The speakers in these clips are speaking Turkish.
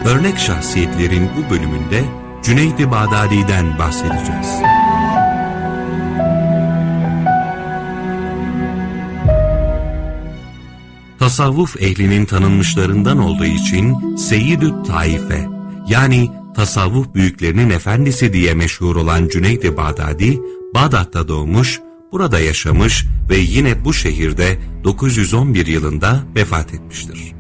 Örnek şahsiyetlerin bu bölümünde Cüneyd-i Bağdadi'den bahsedeceğiz. Tasavvuf ehlinin tanınmışlarından olduğu için Seyyid-ü Taife, yani tasavvuf büyüklerinin efendisi diye meşhur olan Cüneyd-i Bağdadi, Bağdat'ta doğmuş, burada yaşamış ve yine bu şehirde 911 yılında vefat etmiştir.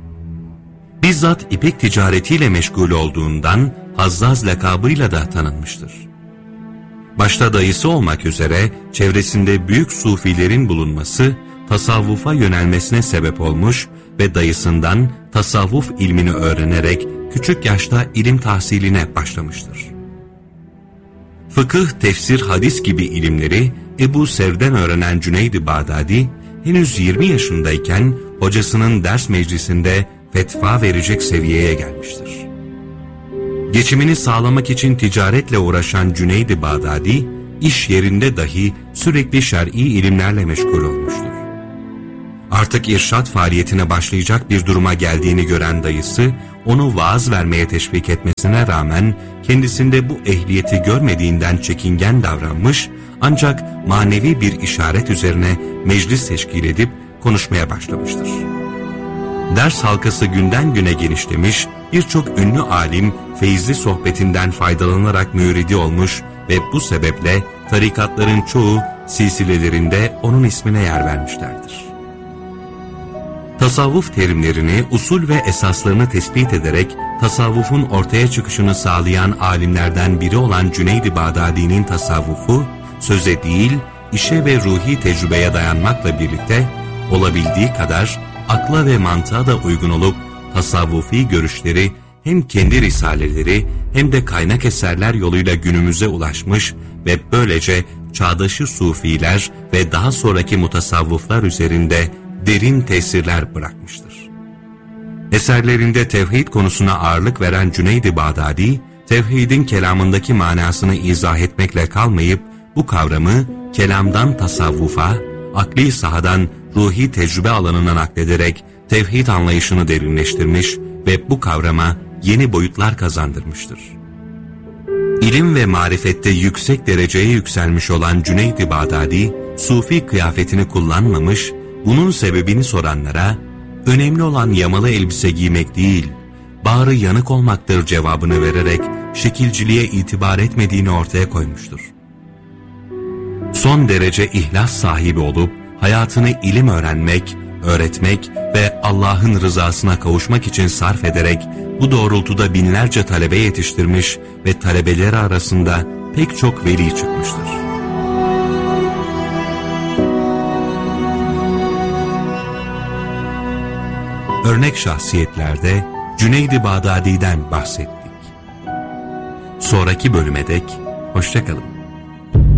Bizzat ipek ticaretiyle meşgul olduğundan Hazzaz lakabıyla da tanınmıştır. Başta dayısı olmak üzere çevresinde büyük sufilerin bulunması, tasavvufa yönelmesine sebep olmuş ve dayısından tasavvuf ilmini öğrenerek küçük yaşta ilim tahsiline başlamıştır. Fıkıh, tefsir, hadis gibi ilimleri Ebu Sev'den öğrenen Cüneyd-i Bağdadi, henüz 20 yaşındayken hocasının ders meclisinde fetva verecek seviyeye gelmiştir. Geçimini sağlamak için ticaretle uğraşan Cüneyd-i Bağdadi, iş yerinde dahi sürekli şer'i ilimlerle meşgul olmuştur. Artık irşad faaliyetine başlayacak bir duruma geldiğini gören dayısı, onu vaaz vermeye teşvik etmesine rağmen kendisinde bu ehliyeti görmediğinden çekingen davranmış, ancak manevi bir işaret üzerine meclis teşkil edip konuşmaya başlamıştır. Ders halkası günden güne genişlemiş, birçok ünlü alim feyizli sohbetinden faydalanarak müridi olmuş ve bu sebeple tarikatların çoğu silsilelerinde onun ismine yer vermişlerdir. Tasavvuf terimlerini, usul ve esaslarını tespit ederek tasavvufun ortaya çıkışını sağlayan alimlerden biri olan Cüneyd-i Bağdadi'nin tasavvufu, söze değil, işe ve ruhi tecrübeye dayanmakla birlikte olabildiği kadar akla ve mantığa da uygun olup tasavvufi görüşleri hem kendi risaleleri hem de kaynak eserler yoluyla günümüze ulaşmış ve böylece çağdaşı sufiler ve daha sonraki mutasavvıflar üzerinde derin tesirler bırakmıştır. Eserlerinde tevhid konusuna ağırlık veren Cüneyd-i Bağdadi, tevhidin kelamındaki manasını izah etmekle kalmayıp bu kavramı kelamdan tasavvufa, akli sahadan ruhi tecrübe alanına naklederek tevhid anlayışını derinleştirmiş ve bu kavrama yeni boyutlar kazandırmıştır. İlim ve marifette yüksek dereceye yükselmiş olan Cüneyd-i Bağdadi, sufi kıyafetini kullanmamış, bunun sebebini soranlara, önemli olan yamalı elbise giymek değil, bağrı yanık olmaktır cevabını vererek şekilciliğe itibar etmediğini ortaya koymuştur. Son derece ihlas sahibi olup, hayatını ilim öğrenmek, öğretmek ve Allah'ın rızasına kavuşmak için sarf ederek bu doğrultuda binlerce talebe yetiştirmiş ve talebeleri arasında pek çok veli çıkmıştır. Örnek şahsiyetlerde Cüneyd-i Bağdadi'den bahsettik. Sonraki bölüme dek hoşça kalın.